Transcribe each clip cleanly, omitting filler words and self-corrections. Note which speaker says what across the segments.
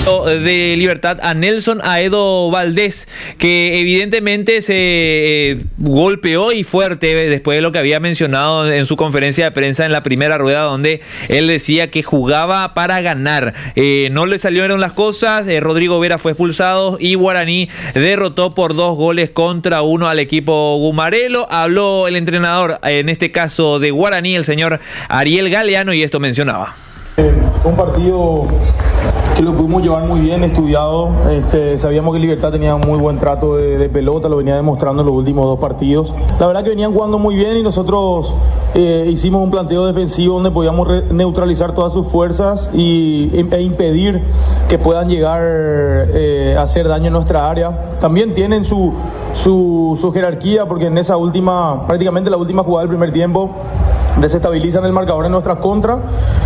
Speaker 1: De Libertad a Nelson Aedo Valdés, que evidentemente se golpeó y fuerte después de lo que había mencionado en su conferencia de prensa en la primera rueda, donde él decía que jugaba para ganar. No le salieron las cosas, Rodrigo Vera fue expulsado y Guaraní derrotó por 2-1 al equipo Gumarelo. Habló el entrenador, en este caso de Guaraní, el señor Ariel Galeano, y esto mencionaba.
Speaker 2: Un partido que lo pudimos llevar muy bien, estudiado. Sabíamos que Libertad tenía un muy buen trato de pelota, lo venía demostrando en los últimos 2 partidos. La verdad que venían jugando muy bien y nosotros hicimos un planteo defensivo donde podíamos neutralizar todas sus fuerzas e impedir que puedan llegar a hacer daño en nuestra área. También tienen su jerarquía, porque en esa prácticamente la última jugada del primer tiempo, desestabilizan el marcador en nuestra contra.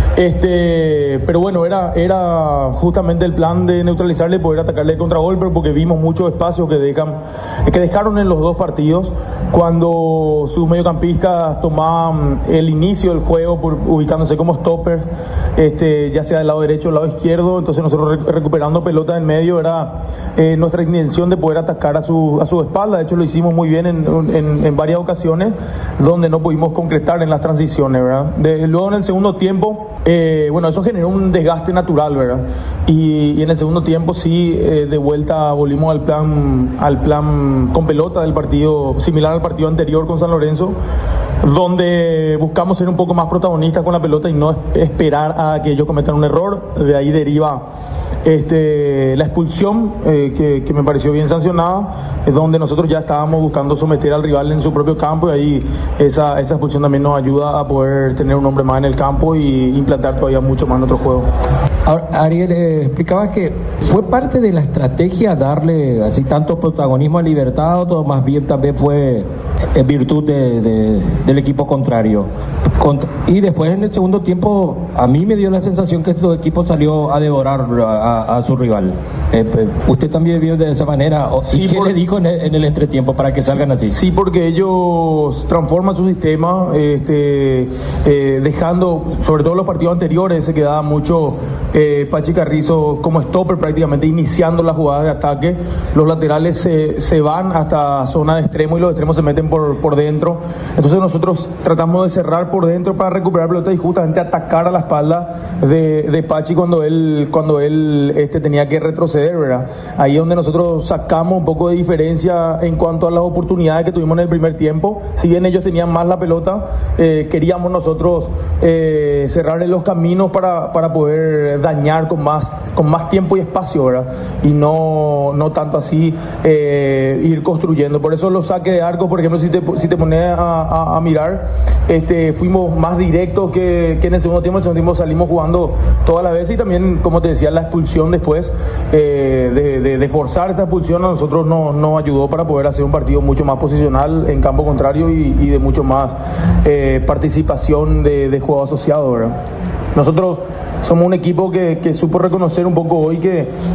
Speaker 2: Pero bueno, era justamente el plan de neutralizarle y poder atacarle de contragolpe, porque vimos muchos espacios que dejaron en los 2 partidos cuando sus mediocampistas tomaban el inicio del juego ubicándose como stoppers, ya sea del lado derecho o del lado izquierdo. Entonces nosotros recuperando pelota en medio era nuestra intención de poder atacar a su espalda. De hecho lo hicimos muy bien en varias ocasiones donde no pudimos concretar en las transiciones, ¿verdad? Luego en el segundo tiempo, bueno, eso generó un desgaste natural, ¿verdad? Y en el segundo tiempo sí, de vuelta volvimos al plan con pelota del partido, similar al partido anterior con San Lorenzo, donde buscamos ser un poco más protagonistas con la pelota y no esperar a que ellos cometan un error. De ahí deriva la expulsión, que me pareció bien sancionada, es donde nosotros ya estábamos buscando someter al rival en su propio campo, y ahí esa expulsión también nos ayuda a poder tener un hombre más en el campo y implantar todavía mucho más nuestro juego.
Speaker 3: Ariel, explicabas que fue parte de la estrategia darle así tanto protagonismo a Libertad, o más bien también fue en virtud del equipo contrario. Y después en el segundo tiempo a mí me dio la sensación que este equipo salió a devorar a su rival. ¿Usted también vio de esa manera? Sí, ¿y qué le dijo en el entretiempo para que salgan así?
Speaker 2: Sí, porque ellos transforman su sistema, dejando, sobre todo los partidos anteriores, se quedaba mucho Pachi Carrizo como stopper, prácticamente iniciando las jugadas de ataque. Los laterales se van hasta zona de extremo y los extremos se meten por dentro. Entonces nosotros tratamos de cerrar por dentro para recuperar pelota y justamente atacar a la espalda de Pachi cuando él tenía que retroceder, ¿verdad? Ahí es donde nosotros sacamos un poco de diferencia en cuanto a las oportunidades que tuvimos en el primer tiempo. Si bien ellos tenían más la pelota, queríamos nosotros cerrarle los caminos para poder dañar con más tiempo y espacio, ¿verdad? Y no tanto así ir construyendo. Por eso los saques de arco, por ejemplo, si te pones a mirar, fuimos más directos que en el segundo tiempo. En el segundo tiempo salimos jugando todas las veces, y también, como te decía, la expulsión después, de forzar esa expulsión a nosotros nos ayudó para poder hacer un partido mucho más posicional en campo contrario y de mucho más participación de juego asociado, ¿verdad? Nosotros somos un equipo que supo reconocer un poco hoy que